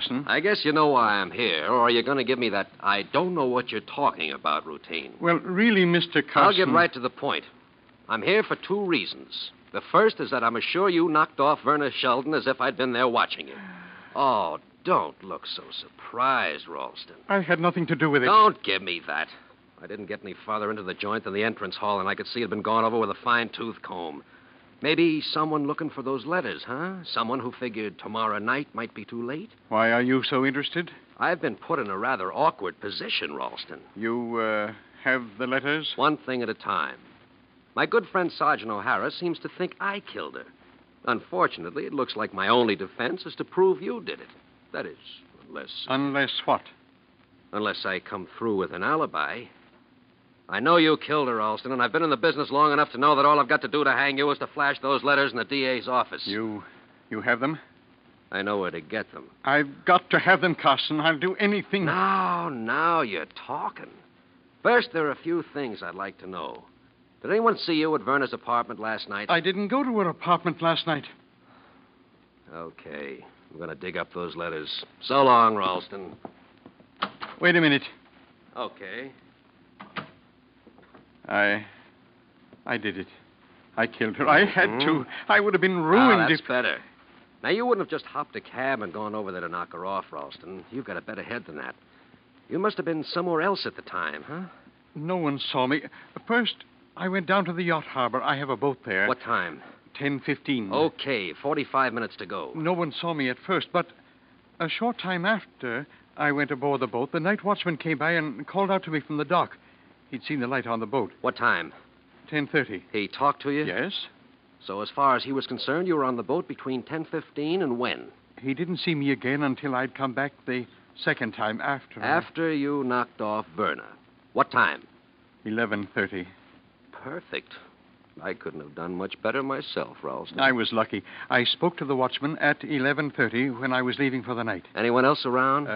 Carson. I guess you know why I'm here, or are you going to give me that I don't know what you're talking about routine? Well, really, Mr. Carson... I'll get right to the point. I'm here for two reasons. The first is that I'm sure you knocked off Verna Sheldon as if I'd been there watching you. Oh, don't look so surprised, Ralston. I had nothing to do with it. Don't give me that. I didn't get any farther into the joint than the entrance hall, and I could see it had been gone over with a fine-tooth comb. Maybe someone looking for those letters, huh? Someone who figured tomorrow night might be too late? Why are you so interested? I've been put in a rather awkward position, Ralston. You, have the letters? One thing at a time. My good friend Sergeant O'Hara seems to think I killed her. Unfortunately, it looks like my only defense is to prove you did it. That is, unless... Unless what? Unless I come through with an alibi. I know you killed her, Ralston, and I've been in the business long enough to know that all I've got to do to hang you is to flash those letters in the DA's office. You have them? I know where to get them. I've got to have them, Carson. I'll do anything... Now you're talking. First, there are a few things I'd like to know. Did anyone see you at Verna's apartment last night? I didn't go to her apartment last night. Okay. I'm going to dig up those letters. So long, Ralston. Wait a minute. Okay. I did it. I killed her. I had to. I would have been ruined that's if... better. Now, you wouldn't have just hopped a cab and gone over there to knock her off, Ralston. You've got a better head than that. You must have been somewhere else at the time, huh? No one saw me. First, I went down to the yacht harbor. I have a boat there. What time? 10:15. Okay, 45 minutes to go. No one saw me at first, but a short time after I went aboard the boat, the night watchman came by and called out to me from the dock. He'd seen the light on the boat. What time? 10:30. He talked to you? Yes. So as far as he was concerned, you were on the boat between 10:15 and when? He didn't see me again until I'd come back the second time after. After you knocked off Verna. What time? 11:30. Perfect. I couldn't have done much better myself, Ralston. I was lucky. I spoke to the watchman at 11:30 when I was leaving for the night. Anyone else around?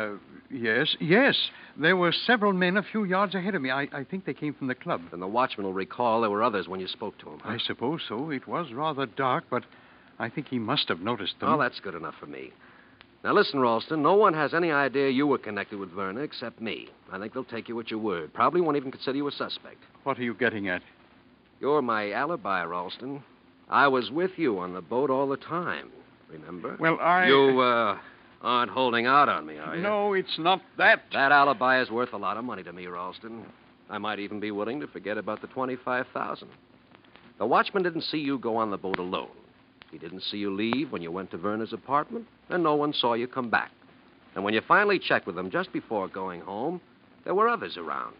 Yes. There were several men a few yards ahead of me. I think they came from the club. Then the watchman will recall there were others when you spoke to him, huh? I suppose so. It was rather dark, but I think he must have noticed them. Oh, that's good enough for me. Now, listen, Ralston, no one has any idea you were connected with Verna except me. I think they'll take you at your word. Probably won't even consider you a suspect. What are you getting at? You're my alibi, Ralston. I was with you on the boat all the time, remember? Well, You, aren't holding out on me, are you? No, it's not that. That alibi is worth a lot of money to me, Ralston. I might even be willing to forget about the $25,000. The watchman didn't see you go on the boat alone. He didn't see you leave when you went to Verna's apartment, and no one saw you come back. And when you finally checked with them just before going home, there were others around.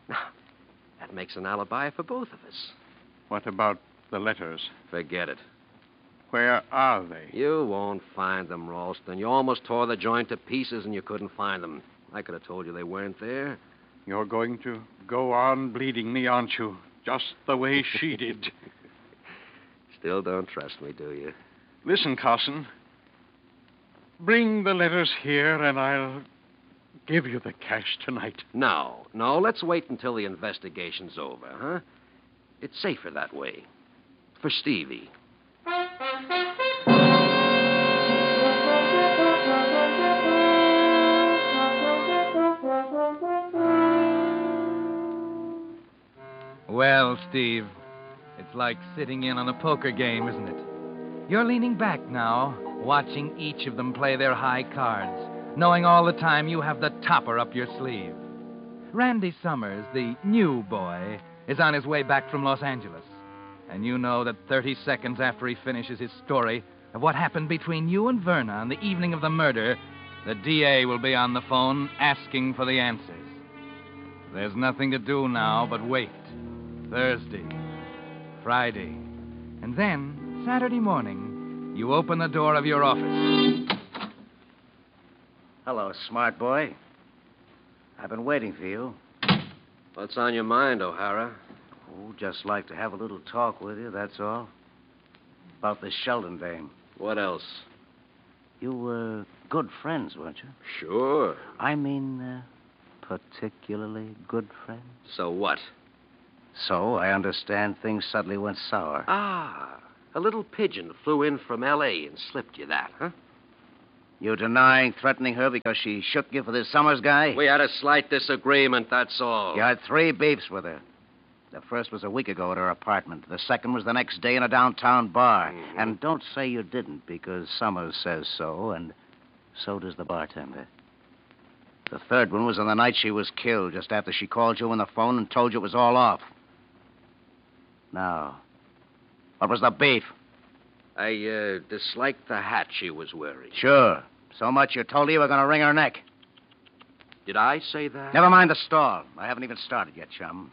That makes an alibi for both of us. What about the letters? Forget it. Where are they? You won't find them, Ralston. You almost tore the joint to pieces and you couldn't find them. I could have told you they weren't there. You're going to go on bleeding me, aren't you? Just the way she did. Still don't trust me, do you? Listen, Carson. Bring the letters here and I'll give you the cash tonight. No, let's wait until the investigation's over, huh? It's safer that way. For Stevie. Well, Steve, it's like sitting in on a poker game, isn't it? You're leaning back now, watching each of them play their high cards, knowing all the time you have the topper up your sleeve. Randy Summers, the new boy, is on his way back from Los Angeles. And you know that 30 seconds after he finishes his story of what happened between you and Verna on the evening of the murder, the DA will be on the phone asking for the answers. There's nothing to do now but wait. Thursday, Friday, and then Saturday morning, you open the door of your office. Hello, smart boy. I've been waiting for you. What's on your mind, O'Hara? Oh, just like to have a little talk with you, that's all. About this Sheldon dame. What else? You were good friends, weren't you? Sure. I mean, particularly good friends. So what? So, I understand things suddenly went sour. Ah, a little pigeon flew in from L.A. and slipped you that, huh? You denying threatening her because she shook you for this Summers guy? We had a slight disagreement, that's all. You had 3 beefs with her. The first was a week ago at her apartment. The second was the next day in a downtown bar. Mm-hmm. And don't say you didn't, because Summers says so, and so does the bartender. The third one was on the night she was killed, just after she called you on the phone and told you it was all off. Now, what was the beef? I disliked the hat she was wearing. Sure. So much you told her you were going to wring her neck. Did I say that? Never mind the stall. I haven't even started yet, chum.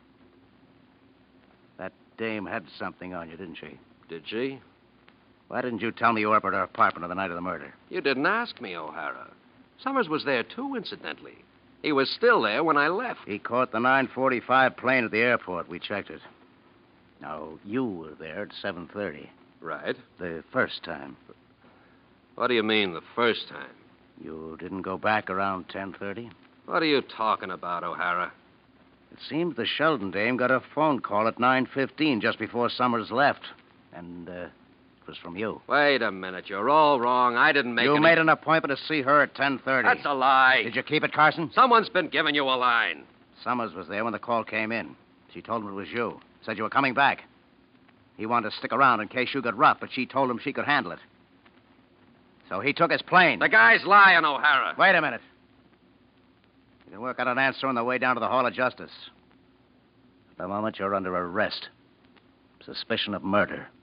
That dame had something on you, didn't she? Did she? Why didn't you tell me you were up at her apartment on the night of the murder? You didn't ask me, O'Hara. Summers was there, too, incidentally. He was still there when I left. He caught the 9:45 plane at the airport. We checked it. Now, you were there at 7:30. Right. The first time. What do you mean, the first time? You didn't go back around 10:30? What are you talking about, O'Hara? It seems the Sheldon dame got a phone call at 9:15 just before Summers left. And, it was from you. Wait a minute. You're all wrong. I didn't make You any... made an appointment to see her at 10:30. That's a lie. Did you keep it, Carson? Someone's been giving you a line. Summers was there when the call came in. She told him it was you. Said you were coming back. He wanted to stick around in case you got rough, but she told him she could handle it. So he took his plane. The guy's lying, O'Hara. Wait a minute. You can work out an answer on the way down to the Hall of Justice. At the moment, you're under arrest. Suspicion of murder.